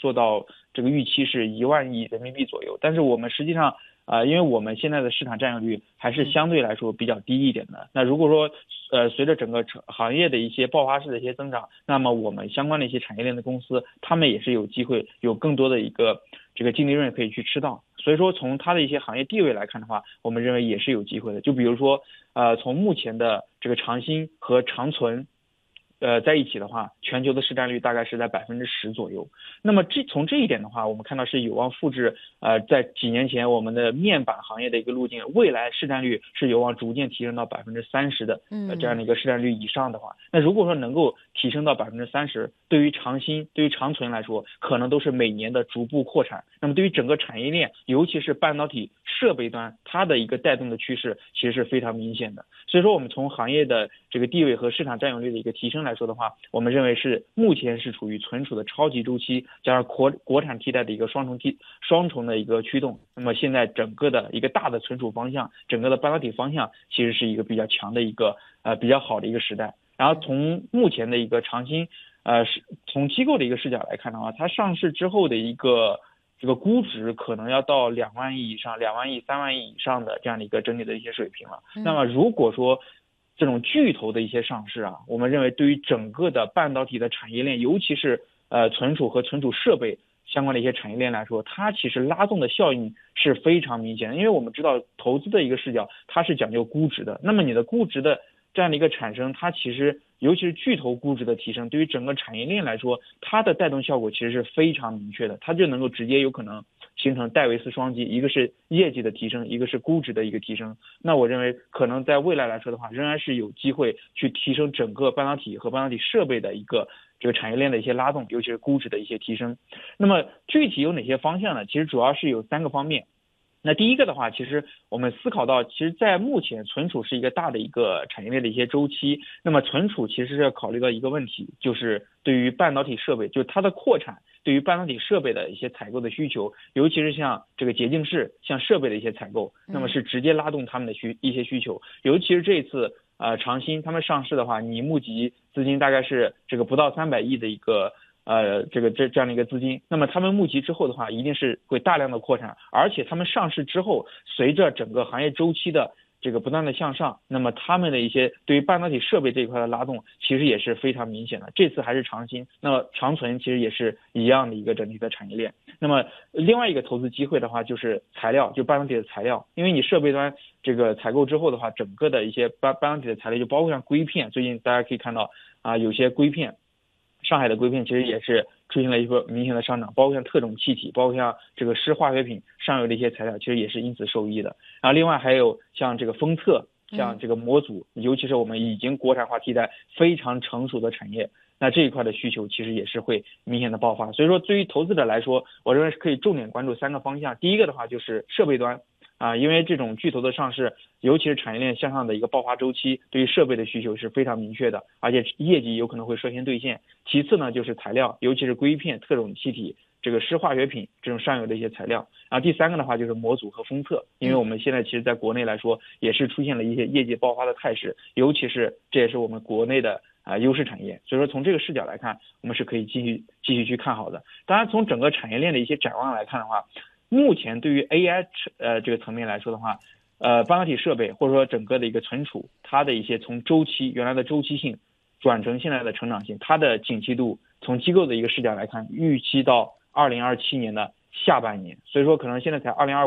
做到这个预期是1万亿人民币左右，但是我们实际上因为我们现在的市场占有率还是相对来说比较低一点的。那如果说随着整个行业的一些爆发式的一些增长，那么我们相关的一些产业链的公司，他们也是有机会有更多的一个这个净利润可以去吃到。所以说从它的一些行业地位来看的话，我们认为也是有机会的。就比如说从目前的这个长鑫和长存在一起的话，全球的市占率大概是在10%左右。那么从这一点的话，我们看到是有望复制在几年前我们的面板行业的一个路径，未来市占率是有望逐渐提升到30%的这样的一个市占率以上的话，那如果说能够提升到30%，对于长鑫、对于长存来说，可能都是每年的逐步扩产。那么对于整个产业链，尤其是半导体设备端，它的一个带动的趋势其实是非常明显的。所以说我们从行业的这个地位和市场占有率的一个提升来说的话，我们认为是目前是处于存储的超级周期，加上国产替代的一个双重的一个驱动。那么现在整个的一个大的存储方向，整个的半导体方向其实是一个比较强的一个比较好的一个时代。然后从目前的一个长鑫从机构的一个视角来看的话，它上市之后的一个这个估值可能要到2万亿以上，2万亿、3万亿以上的这样的一个整体的一些水平了。那么如果说这种巨头的一些上市我们认为对于整个的半导体的产业链，尤其是存储和存储设备相关的一些产业链来说，它其实拉动的效应是非常明显的。因为我们知道投资的一个视角，它是讲究估值的，那么你的估值的这样的一个产生，它其实尤其是巨头估值的提升，对于整个产业链来说，它的带动效果其实是非常明确的，它就能够直接有可能形成戴维斯双击，一个是业绩的提升，一个是估值的一个提升。那我认为可能在未来来说的话，仍然是有机会去提升整个半导体和半导体设备的一个这个产业链的一些拉动，尤其是估值的一些提升。那么具体有哪些方向呢？其实主要是有3个方面。那第一个的话，其实我们思考到，其实在目前存储是一个大的一个产业链的一些周期，那么存储其实是要考虑到一个问题，就是对于半导体设备，就是它的扩产对于半导体设备的一些采购的需求，尤其是像这个洁净室、像设备的一些采购，那么是直接拉动他们的一些需求。尤其是这一次长鑫他们上市的话，你募集资金大概是这个不到300亿的一个这样的一个资金，那么他们募集之后的话，一定是会大量的扩产，而且他们上市之后，随着整个行业周期的这个不断的向上，那么他们的一些对于半导体设备这一块的拉动，其实也是非常明显的。这次还是长鑫，那么长存其实也是一样的一个整体的产业链。那么另外一个投资机会的话，就是材料，就半导体的材料，因为你设备端这个采购之后的话，整个的一些半导体的材料，就包括像硅片，最近大家可以看到有些硅片。上海的硅片其实也是出现了一个明显的上涨，包括像特种气体，包括像这个湿化学品上游的一些材料，其实也是因此受益的。然后另外还有像这个封测，像这个模组，尤其是我们已经国产化替代非常成熟的产业，那这一块的需求其实也是会明显的爆发。所以说对于投资者来说，我认为是可以重点关注3个方向。第一个的话就是设备端因为这种巨头的上市，尤其是产业链向上的一个爆发周期，对于设备的需求是非常明确的，而且业绩有可能会率先兑现。其次呢，就是材料，尤其是硅片、特种气体、这个湿化学品这种上游的一些材料。然后第3个的话就是模组和封测，因为我们现在其实在国内来说也是出现了一些业绩爆发的态势，尤其是这也是我们国内的优势产业。所以说从这个视角来看，我们是可以继续去看好的。当然从整个产业链的一些展望来看的话，目前对于 AI 这个层面来说的话，半导体设备或者说整个的一个存储，它的一些从周期原来的周期性转成现在的成长性，它的景气度从机构的一个视角来看，预期到2027年的下半年，所以说可能现在才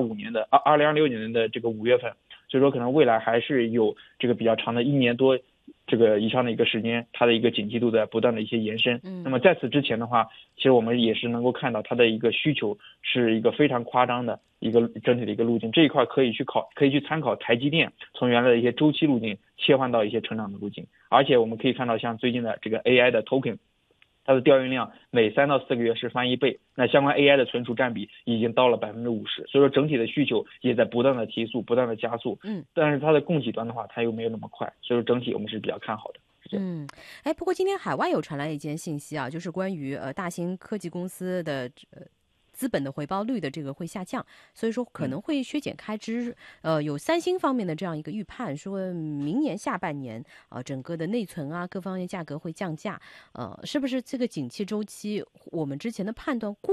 2026年的这个5月份，所以说可能未来还是有这个比较长的1年多这个以上的一个时间，它的一个景气度的不断的一些延伸。那么在此之前的话，其实我们也是能够看到它的一个需求是一个非常夸张的一个整体的一个路径，这一块可以去参考台积电从原来的一些周期路径切换到一些成长的路径。而且我们可以看到像最近的这个 AI 的 token，它的调用量每3到4个月是翻1倍，那相关 AI 的存储占比已经到了50%，所以说整体的需求也在不断的提速，不断的加速。但是它的供给端的话，它又没有那么快，所以说整体我们是比较看好的。 不过今天海外有传来一件信息就是关于大型科技公司的资本的回报率的这个会下降，所以说可能会削减开支。有三星方面的这样一个预判，说明年下半年整个的内存各方面价格会降价。是不是这个景气周期我们之前的判断